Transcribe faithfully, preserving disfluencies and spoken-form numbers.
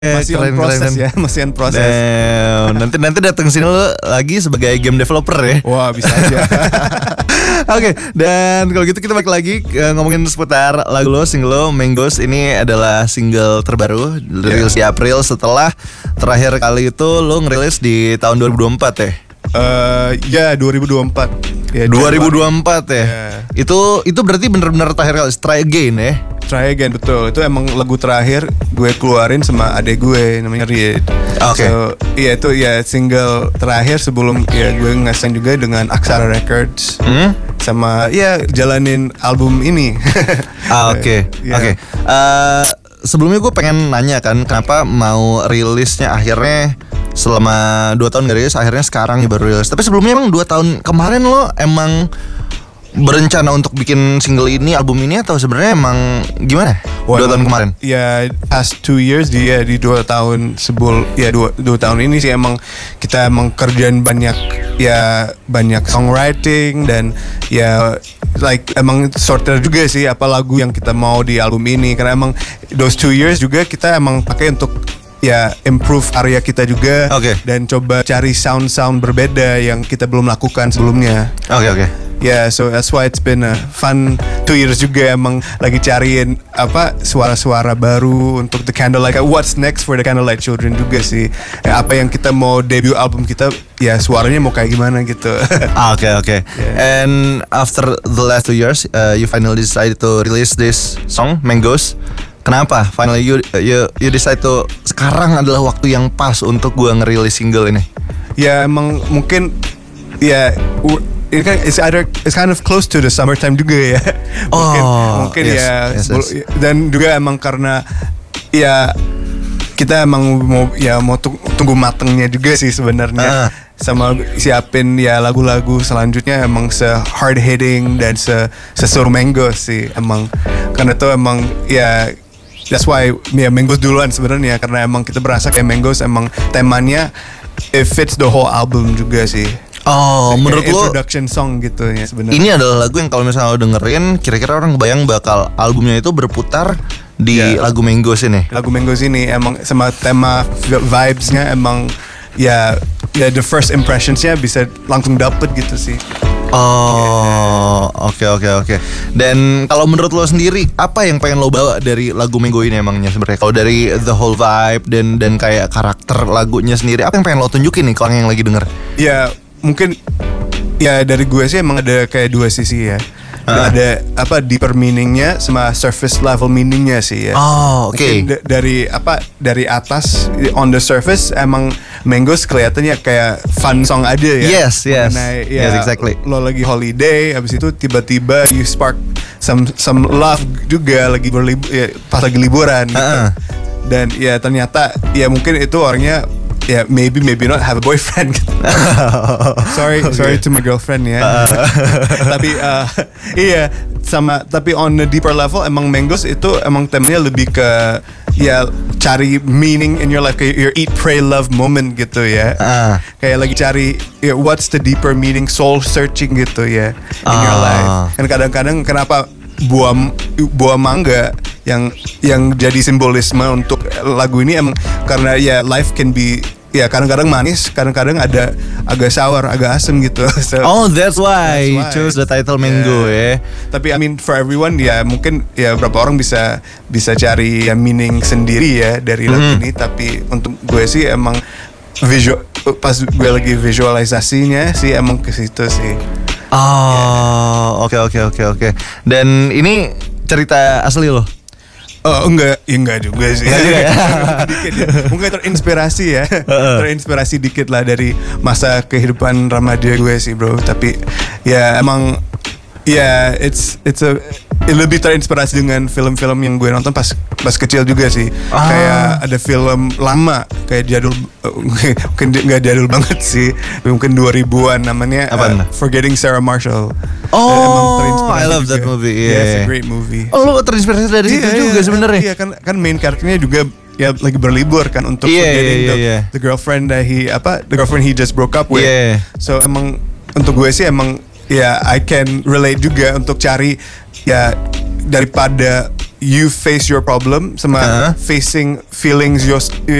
Masih on keren, proses keren. ya, masih on proses. Damn. Nanti nanti datang sini lo lagi sebagai game developer ya. Wah, bisa aja. Oke, dan kalau gitu kita balik lagi uh, ngomongin seputar lagu lo, single lo Mangoes. Ini adalah single terbaru, rilis di April setelah terakhir kali itu lo ngerilis di tahun dua ribu dua puluh empat ya. Uh, ya dua ribu dua puluh empat. Ya, dua ribu dua puluh empat ya. Yeah. Itu itu berarti benar-benar terakhir kali Try Again ya. Try Again, betul. Itu emang lagu terakhir gue keluarin sama adek gue namanya Ried. Oke. Okay. So, iya itu ya single terakhir sebelum ya gue ngasih juga dengan Aksara Records. Hmm? Sama ya jalanin album ini. Ah, oke. Yeah. Oke. Eh, sebelumnya gue pengen nanya kan, kenapa mau rilisnya akhirnya selama dua tahun gak rilis, akhirnya sekarang baru rilis. Tapi sebelumnya emang dua tahun kemarin lo emang berencana untuk bikin single ini, album ini, atau sebenarnya emang gimana? Well, dua tahun kemarin? Ya, past two years di ya, di dua tahun sebul ya dua, dua tahun ini sih emang kita emang kerjaan banyak ya banyak songwriting dan ya like emang sorter juga sih apa lagu yang kita mau di album ini, karena emang those two years juga kita emang pakai untuk ya improve area kita juga. Okay. Dan coba cari sound-sound berbeda yang kita belum lakukan sebelumnya. Oke okay, oke. Okay. Yeah, so that's why it's been a fun two years juga, emang lagi cariin apa suara-suara baru untuk The Candlelight. What's next for The Candlelight Children juga sih. Ya, apa yang kita mau debut album kita, ya suaranya mau kayak gimana gitu. Oke oke. And after the last two years, uh, you finally decided to release this song Mangoes. Kenapa? Finally you you you decide to sekarang adalah waktu yang pas untuk gua ngerilis single ini. Ya emang mungkin ya ini kan it's either it's kind of close to the summertime juga ya. mungkin Oh, mungkin yes, ya yes, yes. dan juga emang karena ya kita emang mau ya mau tunggu matengnya juga sih sebenarnya. Uh. Sama siapin ya lagu-lagu selanjutnya emang se hard hitting dan se sesuruh Mangoes sih emang, karena tuh emang ya that's why ya Mangoes duluan sebenarnya, karena emang kita berasa kayak Mangoes emang temanya it fits the whole album juga sih. Oh, kayak menurut lo introduction song gitu ya sebenarnya. Ini adalah lagu yang kalau misalnya lo dengerin, kira-kira orang bayang bakal albumnya itu berputar di yeah. lagu Mangoes ini. Lagu Mangoes ini emang sama tema vibes-nya emang ya ya the first impressions-nya bisa langsung dapet gitu sih. Oh, oke oke oke. Dan kalau menurut lo sendiri, apa yang pengen lo bawa dari lagu Mango ini emangnya sebenarnya? Kalau dari the whole vibe dan dan kayak karakter lagunya sendiri, apa yang pengen lo tunjukin nih ke orang yang lagi denger? Ya mungkin ya dari gue sih emang ada kayak dua sisi ya. Uh. Ada apa deeper meaningnya sama surface level meaningnya sih ya. Oh, oke. Okay. D- dari apa dari atas on the surface emang Mangoes kelihatannya kayak fun song aja ya. Yes, yes. Mengenai, ya, yes, exactly. Lo lagi holiday, habis itu tiba-tiba you spark some some love juga lagi berlibur ya, pas lagi liburan. Gitu. Uh-uh. Dan ya ternyata ya mungkin itu orangnya ya maybe maybe not have a boyfriend gitu. sorry okay. sorry to my girlfriend ya. Uh. Tapi uh, iya sama tapi on a deeper level emang Mangoes itu emang temanya lebih ke ya cari meaning in your life, kayak your eat pray love moment gitu ya. Uh. Kayak lagi cari ya, what's the deeper meaning, soul searching gitu ya in uh. your life. Kan kadang-kadang kenapa buah buah mangga yang yang jadi simbolisme untuk lagu ini emang karena ya life can be ya kadang-kadang manis, kadang-kadang ada agak sour, agak asem gitu. So, oh, that's why, that's why you chose the title Mango yeah. ya. Tapi I mean for everyone ya mungkin ya berapa orang bisa bisa cari ya meaning sendiri ya dari lagu mm. ini. Tapi untuk gue sih emang visual pas gue lagi visualisasinya sih emang ke situ sih. Oh, oke oke oke oke. Dan ini cerita asli loh? Oh enggak, ya enggak juga sih. Enggak juga ya. Dikit ya. Mungkin terinspirasi ya. Terinspirasi dikit lah dari masa kehidupan remaja gue sih bro. Tapi ya emang ya it's it's a lebih terinspirasi dengan film-film yang gue nonton pas pas kecil juga sih. Ah. Kayak ada film lama kayak jadul, mungkin nggak jadul banget sih, mungkin dua ribuan namanya uh, Forgetting Sarah Marshall. Oh, I love juga. That movie. Yeah, yeah, it's a great movie. Oh, lo terinspirasi dari situ yeah, juga yeah, sebenarnya. Iya kan kan main karakternya juga ya lagi berlibur kan untuk yeah, forgetting yeah, yeah, the, yeah. the girlfriend that he apa the girlfriend he just broke up with. Yeah. So emang untuk gue sih emang ya I can relate juga untuk cari ya daripada you face your problem sama Uh-huh. facing feelings your